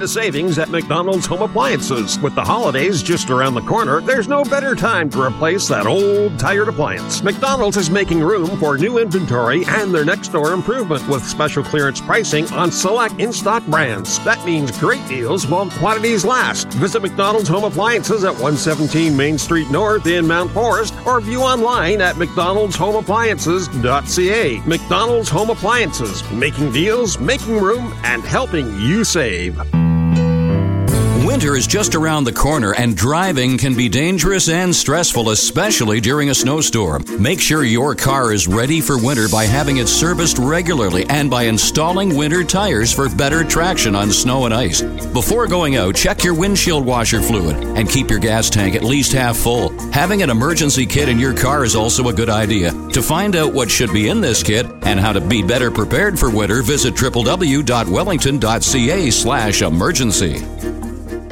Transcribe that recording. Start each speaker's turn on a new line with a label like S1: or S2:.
S1: the savings at McDonald's Home Appliances. With the holidays just around the corner, there's no better time to replace that old, tired appliance. McDonald's is making room for new inventory and their next door improvement with special clearance pricing on select in-stock brands. That means great deals while quantities last. Visit McDonald's Home Appliances at 117 Main Street North in Mount Forest or view online at mcdonaldshomeappliances.ca. McDonald's Home Appliances, making deals, making room, and helping you save.
S2: Winter is just around the corner and driving can be dangerous and stressful, especially during a snowstorm. Make sure your car is ready for winter by having it serviced regularly and by installing winter tires for better traction on snow and ice. Before going out, check your windshield washer fluid and keep your gas tank at least half full. Having an emergency kit in your car is also a good idea. To find out what should be in this kit and how to be better prepared for winter, visit www.wellington.ca/emergency.